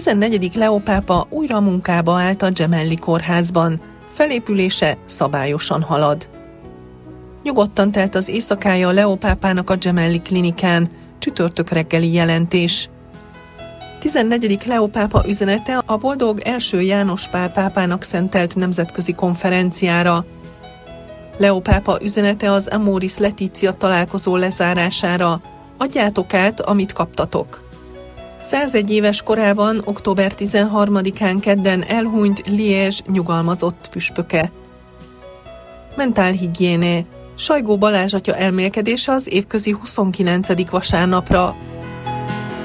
14. Leó pápa újra munkába állt a Gemelli kórházban. Felépülése szabályosan halad. Nyugodtan telt az éjszakája a Leó pápának a Gemelli klinikán. Csütörtök reggeli jelentés. 14. Leó pápa üzenete a boldog első János Pál pápának szentelt nemzetközi konferenciára. Leó pápa üzenete az Amoris Laetitia találkozó lezárására. Adjátok át, amit kaptatok. 101 éves korában, október 13-án kedden elhunyt Liège nyugalmazott püspöke. Mentálhigiéné. Sajgó Balázs atya elmélkedése az évközi 29. vasárnapra.